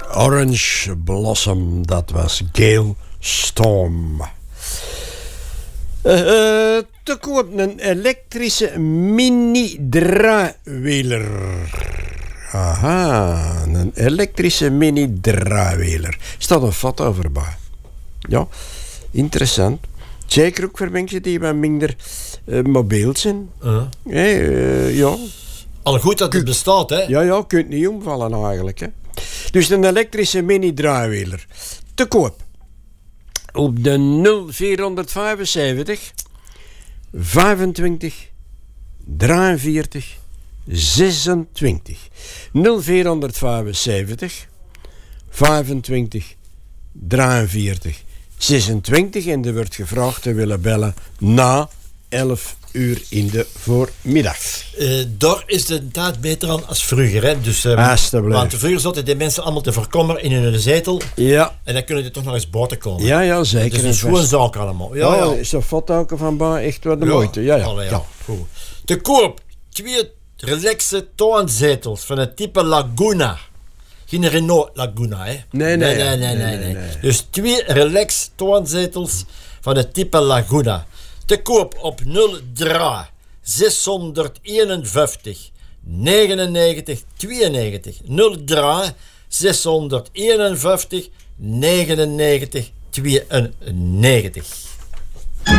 Orange Blossom, dat was Gale Storm. Te koop een elektrische mini-draaiwiler. Aha, een elektrische mini-draaiwiler. Staat een foto voorbij. Ja, interessant. Zeker ook voor mensen die wat minder mobiel zijn. Ja. Al goed dat het bestaat, hè? Ja, je kunt niet omvallen eigenlijk, hè. Dus een elektrische mini-draaiwiler. Te koop. Op de 0475 25 43 26. 0475 25 43 26. En er wordt gevraagd te willen bellen na 11 uur in de voormiddag. Daar is de tijd beter aan als vroeger. Hè? Dus, Alsjeblieft. want vroeger zaten die mensen allemaal te verkommeren in hun zetel. Ja. En dan kunnen die toch nog eens buiten komen. Ja, zeker. Dus dat is gewoon zaak allemaal. Ja. Is dat foto van bij echt wat de moeite. Ja. Goed. Te koop 2 relaxe toonzetels van het type Laguna. Geen Renault Laguna, hè? Nee. Dus 2 relax toonzetels van het type Laguna. Te koop op 03 651 99 92. 03 651 99 92.